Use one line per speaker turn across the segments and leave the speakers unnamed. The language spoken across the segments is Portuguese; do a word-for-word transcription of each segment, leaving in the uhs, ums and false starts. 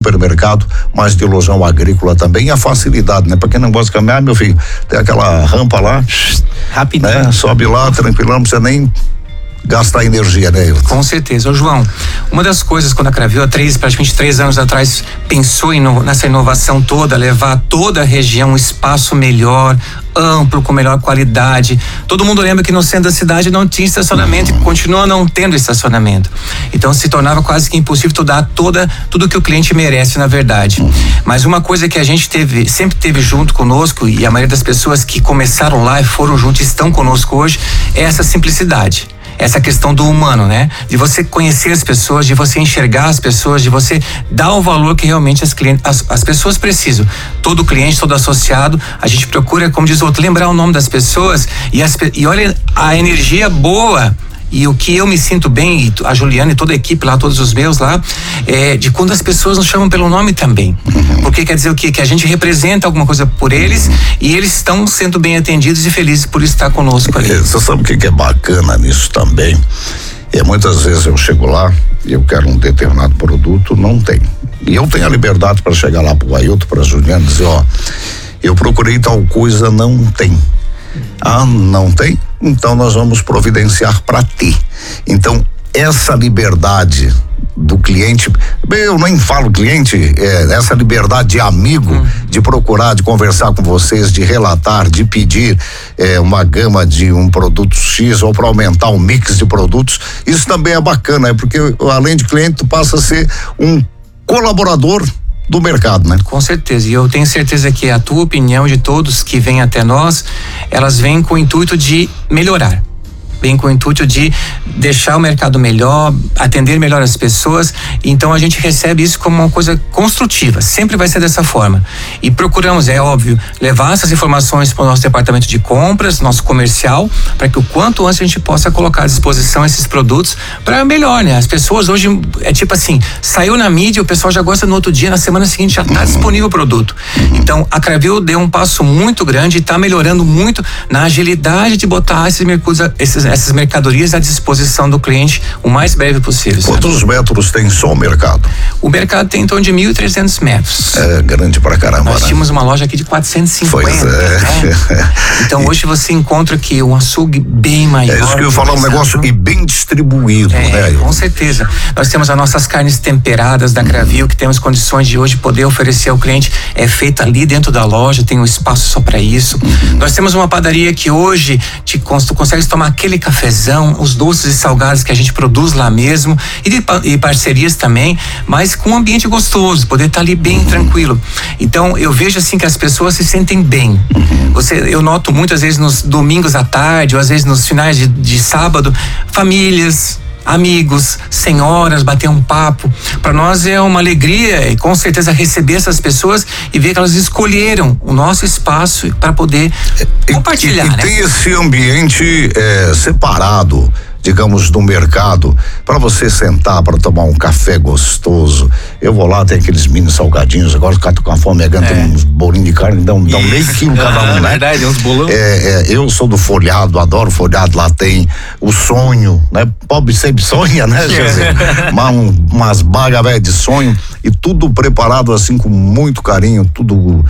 supermercado, mas de lojão agrícola também, e a facilidade, né? Pra quem não gosta de caminhar, meu filho, tem aquela rampa lá, rapidinho, né? Sobe lá, tranquilão, não precisa nem gastar energia, né?
Com certeza. Ô, João, uma das coisas quando a Cravil, há três, praticamente três anos atrás, pensou em, nessa inovação toda, levar toda a região um espaço melhor, amplo, com melhor qualidade. Todo mundo lembra que no centro da cidade não tinha estacionamento uhum. e continua não tendo estacionamento. Então se tornava quase que impossível tu dar toda, tudo que o cliente merece, na verdade. Uhum. Mas uma coisa que a gente teve, sempre teve junto conosco, e a maioria das pessoas que começaram lá e foram juntos e estão conosco hoje, é essa simplicidade. Essa questão do humano, né? De você conhecer as pessoas, de você enxergar as pessoas, de você dar o valor que realmente as, clientes, as, as pessoas precisam. Todo cliente, todo associado, a gente procura, como diz o outro, lembrar o nome das pessoas e, as, e olha a energia boa. E o que eu me sinto bem, e a Juliana e toda a equipe lá, todos os meus lá, é de quando as pessoas nos chamam pelo nome também. Uhum. Porque quer dizer o quê? Que a gente representa alguma coisa por eles, uhum. e eles estão sendo bem atendidos e felizes por estar conosco ali.
Você sabe o que é bacana nisso também? É, muitas vezes eu chego lá e eu quero um determinado produto, não tem. E eu tenho a liberdade para chegar lá pro Ailton, pra Juliana, e dizer, ó, eu procurei tal coisa, não tem. Ah, não tem? Então nós vamos providenciar para ti. Então essa liberdade do cliente, eu nem falo cliente, é, essa liberdade de amigo, hum. de procurar, de conversar com vocês, de relatar, de pedir é, uma gama de um produto X ou para aumentar um mix de produtos, isso também é bacana, é porque além de cliente tu passa a ser um colaborador do mercado, né?
Com certeza, e eu tenho certeza que a tua opinião, de todos que vêm até nós, elas vêm com o intuito de melhorar, vêm com o intuito de deixar o mercado melhor, atender melhor as pessoas. Então a gente recebe isso como uma coisa construtiva, sempre vai ser dessa forma, e procuramos, é óbvio, levar essas informações para o nosso departamento de compras, nosso comercial, para que o quanto antes a gente possa colocar à disposição esses produtos para melhor, né? As pessoas hoje, é tipo assim, saiu na mídia, o pessoal já gosta no outro dia, na semana seguinte já está disponível o produto. Então a Cravil deu um passo muito grande e está melhorando muito na agilidade de botar esses mercúrios, esses, essas mercadorias à disposição do cliente o mais breve possível.
Quantos
sabe?
metros tem só o mercado?
O mercado tem em torno de mil e trezentos metros.
É grande pra caramba.
Nós
né?
tínhamos uma loja aqui de quatrocentos e cinquenta.
Pois é.
Né? Então hoje você encontra aqui um açougue bem maior.
É isso que eu ia falar, um negócio e bem distribuído,
é,
né?
Com certeza. Nós temos as nossas carnes temperadas da Cravil, que temos condições de hoje poder oferecer ao cliente, é feita ali dentro da loja, tem um espaço só para isso. Uhum. Nós temos uma padaria que hoje te, tu consegues tomar aquele cafezão, os doces e salgados que a gente produz lá mesmo, e, de, e parcerias também, mas com um ambiente gostoso, poder estar ali bem uhum. tranquilo. Então eu vejo assim que as pessoas se sentem bem. Uhum. Você, eu noto muitas vezes nos domingos à tarde, ou às vezes nos finais de, de sábado, famílias, amigos, senhoras, bater um papo. Para nós é uma alegria e com certeza receber essas pessoas e ver que elas escolheram o nosso espaço para poder
e,
compartilhar.
E, e
né?
tem esse ambiente é, separado, digamos, do mercado, para você sentar para tomar um café gostoso. Eu vou lá, tem aqueles mini salgadinhos, agora o cara tá com a fome, é. tem uns bolinhos de carne, dão, dão meio quilo cada um,
ah,
né?
Verdade, uns bolão.
É, é, eu sou do folhado, adoro folhado, lá tem o sonho, né? Pobre sempre sonha, né, Jesus? Uma, um, umas bagas velhas de sonho e tudo preparado assim com muito carinho, tudo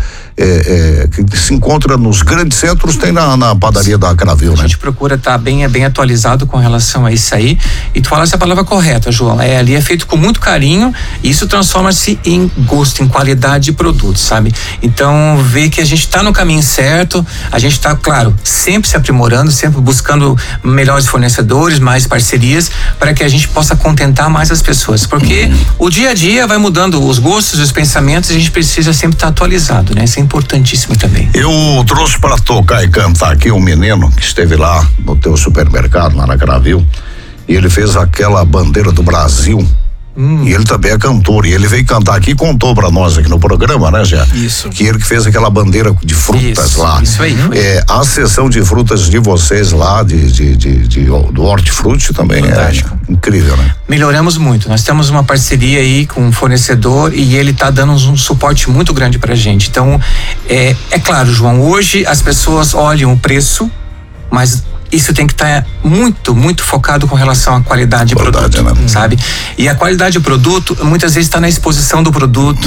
é, é, que se encontra nos grandes centros, tem na, na padaria da Cravil, né?
A gente procura estar tá bem, bem atualizado com relação a isso aí, e tu falaste a palavra correta, João, é, ali é feito com muito carinho, e isso transforma-se em gosto, em qualidade de produto, sabe? Então, ver que a gente está no caminho certo, a gente está, claro, sempre se aprimorando, sempre buscando melhores fornecedores, mais parcerias, para que a gente possa contentar mais as pessoas, porque uhum. o dia a dia vai mudando os gostos, os pensamentos, e a gente precisa sempre estar tá atualizado, né? Isso é importantíssimo também.
Eu trouxe para tocar e cantar aqui um menino que esteve lá no teu supermercado, lá na Cravil, e ele fez aquela bandeira do Brasil. Hum. E ele também é cantor, e ele veio cantar aqui e contou pra nós aqui no programa, né, Gé?
Isso.
Que ele que fez aquela bandeira de frutas
isso,
lá.
Isso aí.
É, a seção de frutas de vocês lá, de, de, de, de do hortifruti também Fantástico. É incrível, né?
Melhoramos muito, nós temos uma parceria aí com um fornecedor e ele tá dando um suporte muito grande pra gente. Então, é, é claro, João, hoje as pessoas olham o preço, mas isso tem que estar tá muito, muito focado com relação à qualidade, qualidade de produto, né? Sabe? E a qualidade do produto, muitas vezes está na exposição do produto,